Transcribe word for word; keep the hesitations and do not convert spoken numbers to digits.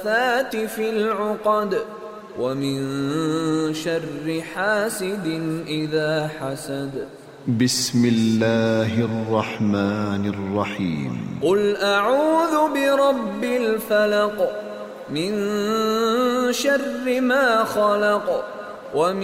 النفاثات في العقد ومن شر حاسد إذا حسد. بسم الله الرحمن الرحيم. قل أعوذ برب الفلق من شر ما خلق ومن